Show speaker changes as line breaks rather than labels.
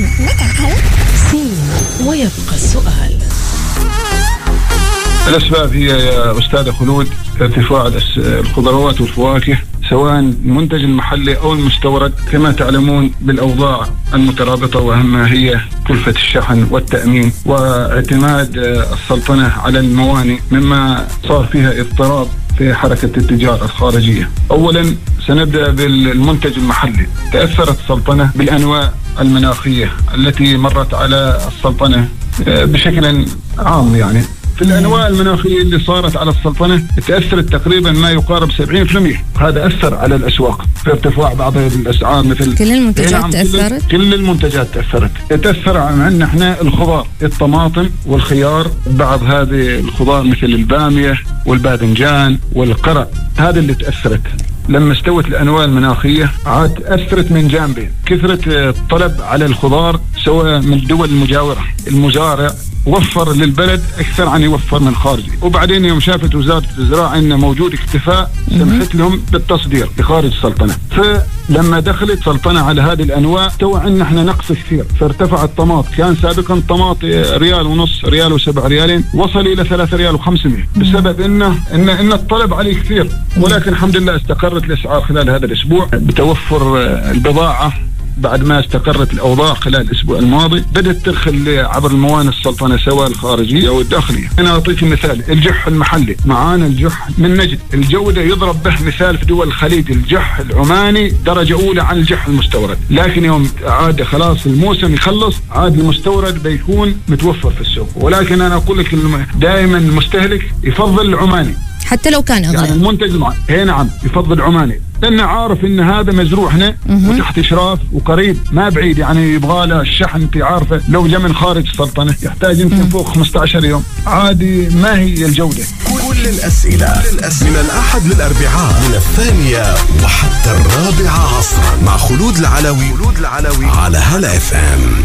ويبقى السؤال.
الأسباب هي يا أستاذ خلود ارتفاع الخضروات والفواكه سواء المنتج المحلي أو المستورد، كما تعلمون بالأوضاع المترابطة وأهمها هي كلفة الشحن والتأمين واعتماد السلطنة على الموانئ، مما صار فيها اضطراب في حركة التجارة الخارجية. أولا سنبدأ بالمنتج المحلي. تأثرت السلطنة بالأنواع المناخية التي مرت على السلطنة بشكل عام. يعني في الأنواع المناخية اللي صارت على السلطنة تأثرت تقريبا ما يقارب 70%. هذا أثر على الأسواق في ارتفاع بعض الأسعار. مثل
كل المنتجات تأثرت؟
كل المنتجات تأثر عنا احنا الخضار، الطماطم والخيار، بعض هذه الخضار مثل البامية والباذنجان والقرع، هذا اللي تأثرت. لما استوت الأنواع المناخية عاد أثرت من جانبين، كثرة الطلب على الخضار سواء من الدول المجاورة. المزارع وفر للبلد أكثر عن يوفر من خارجي، وبعدين يوم شافت وزارة الزراعة أن موجود اكتفاء سمحت لهم بالتصدير لخارج السلطنة. فلما دخلت السلطنة على هذه الأنواع تو عندنا احنا نقص كثير، فارتفع الطماط. كان سابقا الطماط ريال ونص، ريال و7 ريالين، وصل إلى 3 ريال و500 بسبب إن الطلب عليه كثير. ولكن الحمد لله استقرت الأسعار خلال هذا الأسبوع بتوفر البضاعة. بعد ما استقرت الأوضاع خلال الأسبوع الماضي بدأت تدخل عبر الموانئ السلطنة سواء الخارجية أو الداخلية. أنا أعطيك مثال، الجح المحلي معانا، الجح من نجد الجودة يضرب به مثال في دول الخليج. الجح العماني درجة أولى عن الجح المستورد، لكن يوم عاد خلاص الموسم يخلص عاد المستورد بيكون متوفر في السوق. ولكن أنا أقول لك دائما المستهلك يفضل العماني
حتى لو كان أغلى.
يعني المنتج نعم يفضل العماني، لأنه عارف إن هذا مزروع هنا وتحت إشراف وقريب ما بعيد. يعني يبغى له الشحن، أنت عارفة لو جاء من خارج السلطنة يحتاج يمكن فوق 15 يوم. عادي ما هي الجودة.
كل الأسئلة من الأحد للأربعاء من 2 وحتى 4 عصرا مع خلود العلوي على هلا FM.